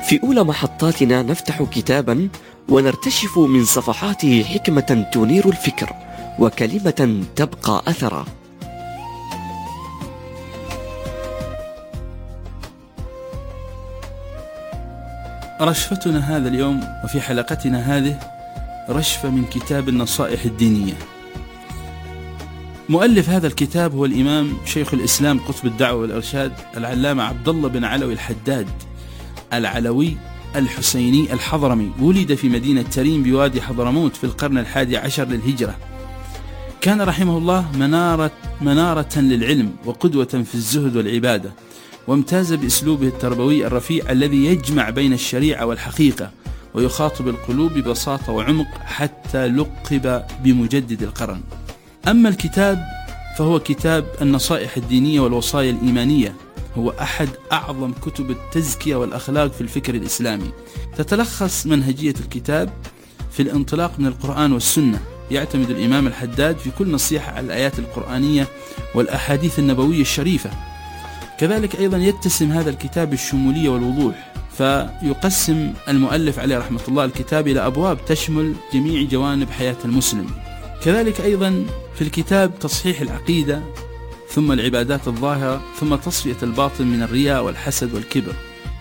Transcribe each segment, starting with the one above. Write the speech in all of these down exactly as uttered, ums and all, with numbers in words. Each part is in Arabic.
في أولى محطاتنا نفتح كتابا ونرتشف من صفحاته حكمة تنير الفكر وكلمة تبقى أثرا. رشفتنا هذا اليوم وفي حلقتنا هذه رشفة من كتاب النصائح الدينية. مؤلف هذا الكتاب هو الإمام شيخ الإسلام قطب الدعوة والإرشاد العلامة عبد الله بن علوي الحداد العلوي الحسيني الحضرمي. ولد في مدينة تريم بوادي حضرموت في القرن الحادي عشر للهجرة. كان رحمه الله منارة, منارة للعلم وقدوة في الزهد والعبادة، وامتاز بأسلوبه التربوي الرفيع الذي يجمع بين الشريعة والحقيقة ويخاطب القلوب ببساطة وعمق، حتى لقب بمجدد القرن. أما الكتاب فهو كتاب النصائح الدينية والوصايا الإيمانية، هو أحد أعظم كتب التزكية والأخلاق في الفكر الإسلامي. تتلخص منهجية الكتاب في الانطلاق من القرآن والسنة. يعتمد الإمام الحداد في كل نصيحة على الآيات القرآنية والأحاديث النبوية الشريفة. كذلك أيضا يتسم هذا الكتاب الشمولية والوضوح، فيقسم المؤلف عليه رحمة الله الكتاب إلى أبواب تشمل جميع جوانب حياة المسلم. كذلك أيضا في الكتاب تصحيح العقيدة، ثم العبادات الظاهرة، ثم تصفية الباطن من الرياء والحسد والكبر.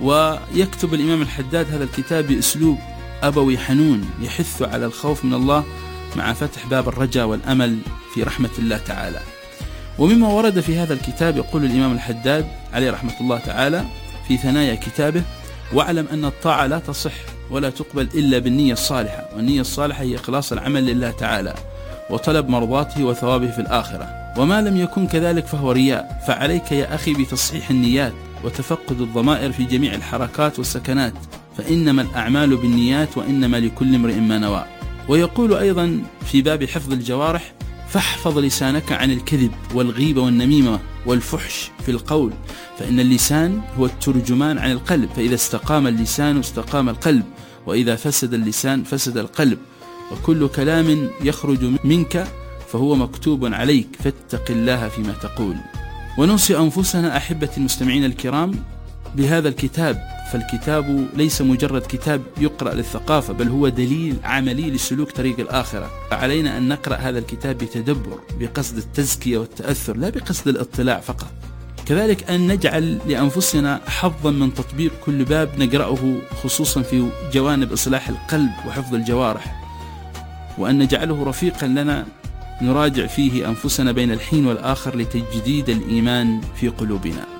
ويكتب الإمام الحداد هذا الكتاب بأسلوب أبوي حنون يحث على الخوف من الله مع فتح باب الرجاء والأمل في رحمة الله تعالى. ومما ورد في هذا الكتاب يقول الإمام الحداد عليه رحمة الله تعالى في ثنايا كتابه: واعلم أن الطاعة لا تصح ولا تقبل إلا بالنية الصالحة، والنية الصالحة هي إخلاص العمل لله تعالى وطلب مرضاته وثوابه في الآخرة، وما لم يكن كذلك فهو رياء. فعليك يا أخي بتصحيح النيات وتفقد الضمائر في جميع الحركات والسكنات، فإنما الأعمال بالنيات وإنما لكل امرئ ما نوى. ويقول أيضا في باب حفظ الجوارح: فاحفظ لسانك عن الكذب والغيبة والنميمة والفحش في القول، فإن اللسان هو الترجمان عن القلب، فإذا استقام اللسان استقام القلب، وإذا فسد اللسان فسد القلب، وكل كلام يخرج منك فهو مكتوب عليك، فاتق الله فيما تقول. ونوصي أنفسنا أحبة المستمعين الكرام بهذا الكتاب، فالكتاب ليس مجرد كتاب يقرأ للثقافة، بل هو دليل عملي لسلوك طريق الآخرة. فعلينا أن نقرأ هذا الكتاب بتدبر بقصد التزكية والتأثر، لا بقصد الاطلاع فقط. كذلك أن نجعل لأنفسنا حظا من تطبيق كل باب نقرأه، خصوصا في جوانب إصلاح القلب وحفظ الجوارح، وأن نجعله رفيقا لنا نراجع فيه أنفسنا بين الحين والآخر لتجديد الإيمان في قلوبنا.